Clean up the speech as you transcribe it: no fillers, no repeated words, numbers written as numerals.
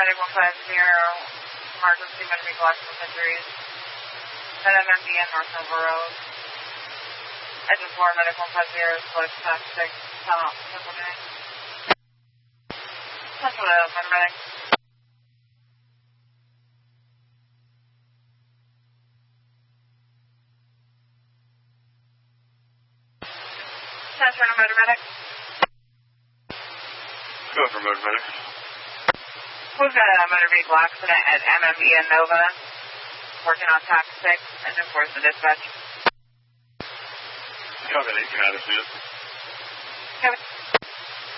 Medic 150, emergency medic loss with injuries. At MMB and North Nova Road. Engine 4, Medic 150, select tax 6, tunnel, Central Day. Central Day, Medic. Central Medic. Go for Medic. We've got a motor vehicle accident at MMB and Nova. Working on tax 6, engine 4 is the dispatch. Copy, you can add us, Kevin.